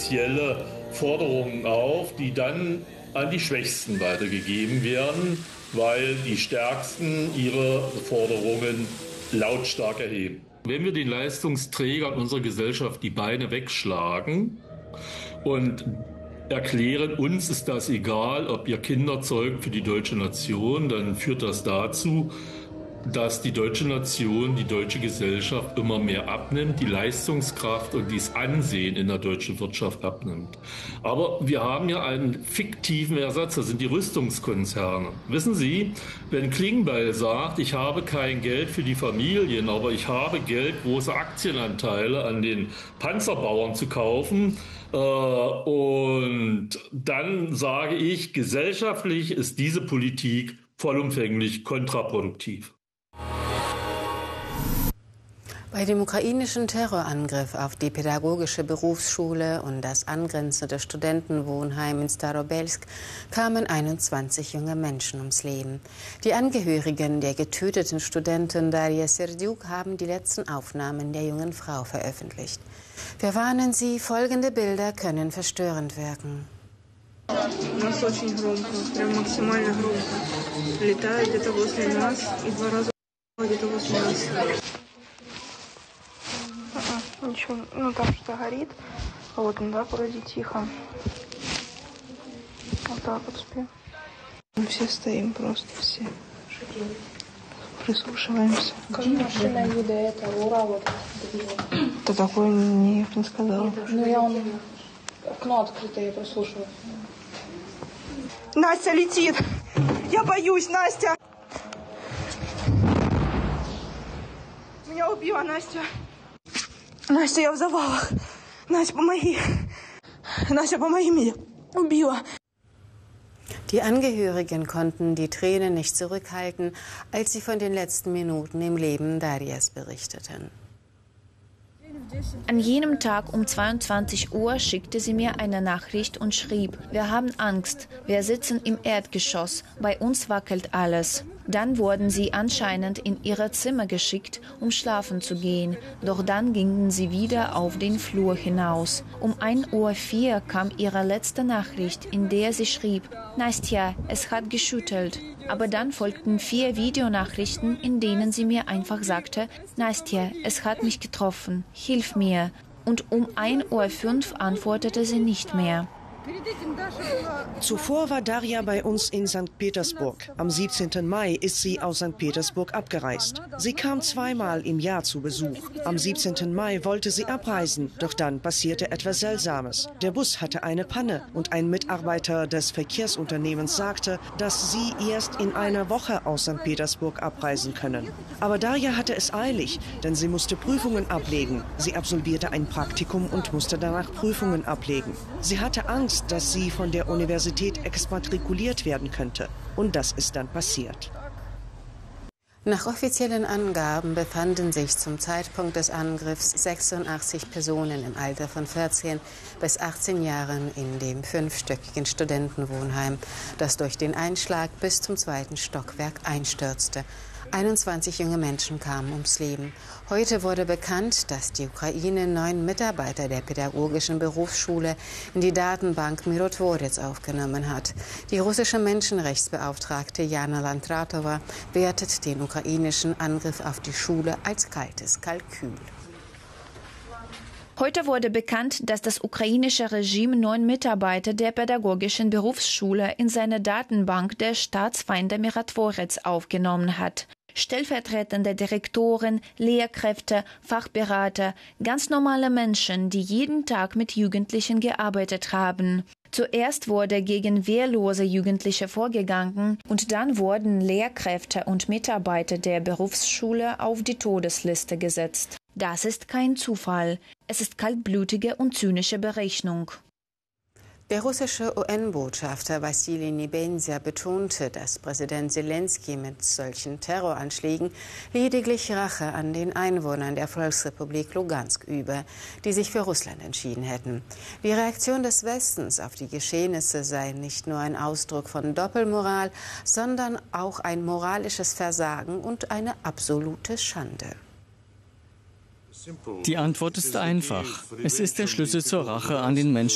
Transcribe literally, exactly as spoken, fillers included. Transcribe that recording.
offizielle Forderungen auf, die dann an die Schwächsten weitergegeben werden, weil die Stärksten ihre Forderungen lautstark erheben. Wenn wir den Leistungsträgern unserer Gesellschaft die Beine wegschlagen und erklären, uns ist das egal, ob ihr Kinder zeugt für die deutsche Nation, dann führt das dazu, dass die deutsche Nation, die deutsche Gesellschaft immer mehr abnimmt, die Leistungskraft und das Ansehen in der deutschen Wirtschaft abnimmt. Aber wir haben ja einen fiktiven Ersatz, das sind die Rüstungskonzerne. Wissen Sie, wenn Klingbeil sagt, ich habe kein Geld für die Familien, aber ich habe Geld, große Aktienanteile an den Panzerbauern zu kaufen, äh, und dann sage ich, gesellschaftlich ist diese Politik vollumfänglich kontraproduktiv. Bei dem ukrainischen Terrorangriff auf die pädagogische Berufsschule und das angrenzende Studentenwohnheim in Starobelsk kamen einundzwanzig junge Menschen ums Leben. Die Angehörigen der getöteten Studentin Daria Serdyuk haben die letzten Aufnahmen der jungen Frau veröffentlicht. Wir warnen Sie, folgende Bilder können verstörend wirken. У нас очень громко, прям максимально громко. Летает где-то возле нас и два раза где-то возле нас. Ничего, ну там что-то горит. Вот, ну да, вроде тихо. Вот так вот спим. Мы все стоим просто, все. Прислушиваемся. Как машина вида это, ура, вот. Ты такое не, не сказала. Ну я он, окно открыто, я прослушиваю. Настя летит! Я боюсь, Настя! Меня убила Настя! Настя, я в завалах! Настя, помоги! Настя, помоги мне! Убила! Die Angehörigen konnten die Tränen nicht zurückhalten, als sie von den letzten Minuten im Leben Darias berichteten. An jenem Tag um zweiundzwanzig Uhr schickte sie mir eine Nachricht und schrieb: Wir haben Angst, wir sitzen im Erdgeschoss, bei uns wackelt alles. Dann wurden sie anscheinend in ihre Zimmer geschickt, um schlafen zu gehen. Doch dann gingen sie wieder auf den Flur hinaus. Um ein Uhr vier kam ihre letzte Nachricht, in der sie schrieb: Nastja, es hat geschüttelt. Aber dann folgten vier Videonachrichten, in denen sie mir einfach sagte: Nastja, es hat mich getroffen, hilf mir. Und um ein Uhr fünf antwortete sie nicht mehr. Zuvor war Daria bei uns in Sankt Petersburg. Am siebzehnten Mai ist sie aus Sankt Petersburg abgereist. Sie kam zweimal im Jahr zu Besuch. Am siebzehnten Mai wollte sie abreisen, doch dann passierte etwas Seltsames. Der Bus hatte eine Panne und ein Mitarbeiter des Verkehrsunternehmens sagte, dass sie erst in einer Woche aus Sankt Petersburg abreisen können. Aber Daria hatte es eilig, denn sie musste Prüfungen ablegen. Sie absolvierte ein Praktikum und musste danach Prüfungen ablegen. Sie hatte Angst, dass sie von der Universität exmatrikuliert werden könnte. Und das ist dann passiert. Nach offiziellen Angaben befanden sich zum Zeitpunkt des Angriffs sechsundachtzig Personen im Alter von vierzehn bis achtzehn Jahren in dem fünfstöckigen Studentenwohnheim, das durch den Einschlag bis zum zweiten Stockwerk einstürzte. einundzwanzig junge Menschen kamen ums Leben. Heute wurde bekannt, dass die Ukraine neun Mitarbeiter der pädagogischen Berufsschule in die Datenbank Mirotvorets aufgenommen hat. Die russische Menschenrechtsbeauftragte Jana Landratova wertet den ukrainischen Angriff auf die Schule als kaltes Kalkül. Heute wurde bekannt, dass das ukrainische Regime neun Mitarbeiter der pädagogischen Berufsschule in seine Datenbank der Staatsfeinde Mirotvorets aufgenommen hat. Stellvertretende Direktoren, Lehrkräfte, Fachberater, ganz normale Menschen, die jeden Tag mit Jugendlichen gearbeitet haben. Zuerst wurde gegen wehrlose Jugendliche vorgegangen und dann wurden Lehrkräfte und Mitarbeiter der Berufsschule auf die Todesliste gesetzt. Das ist kein Zufall. Es ist kaltblütige und zynische Berechnung. Der russische U N-Botschafter Wassili Nebenzia betonte, dass Präsident Zelensky mit solchen Terroranschlägen lediglich Rache an den Einwohnern der Volksrepublik Lugansk übe, die sich für Russland entschieden hätten. Die Reaktion des Westens auf die Geschehnisse sei nicht nur ein Ausdruck von Doppelmoral, sondern auch ein moralisches Versagen und eine absolute Schande. Die Antwort ist einfach. Es ist der Schlüssel zur Rache an den Menschen